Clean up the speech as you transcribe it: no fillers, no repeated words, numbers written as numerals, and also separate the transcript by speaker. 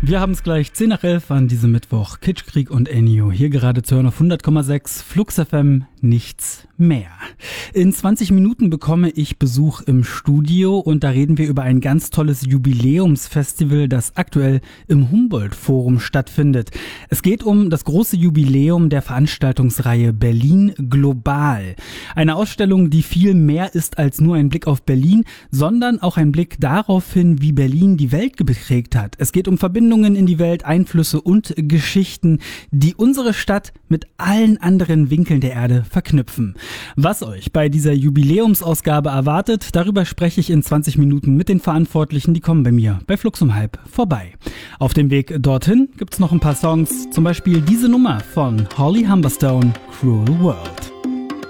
Speaker 1: Wir haben es gleich 10 nach 11 an diesem Mittwoch. Kitschkrieg und Ennio. Hier gerade zu hören auf 100,6 Flux FM, nichts mehr. In 20 Minuten bekomme ich Besuch im Studio und da reden wir über ein ganz tolles Jubiläumsfestival, das aktuell im Humboldt-Forum stattfindet. Es geht um das große Jubiläum der Veranstaltungsreihe Berlin Global. Eine Ausstellung, die viel mehr ist als nur ein Blick auf Berlin, sondern auch ein Blick darauf hin, wie Berlin die Welt geprägt hat. Es geht um Verbindungen in die Welt, Einflüsse und Geschichten, die unsere Stadt mit allen anderen Winkeln der Erde verknüpfen. Was euch bei dieser Jubiläumsausgabe erwartet, darüber spreche ich in 20 Minuten mit den Verantwortlichen, die kommen bei mir bei Flux um halb vorbei. Auf dem Weg dorthin gibt's noch ein paar Songs, zum Beispiel diese Nummer von Holly Humberstone, Cruel World.